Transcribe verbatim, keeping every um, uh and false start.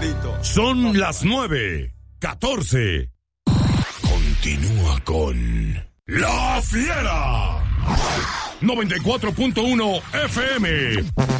clarito. Son las nueve, catorce. Continúa con La Fiera. noventa y cuatro punto uno F M.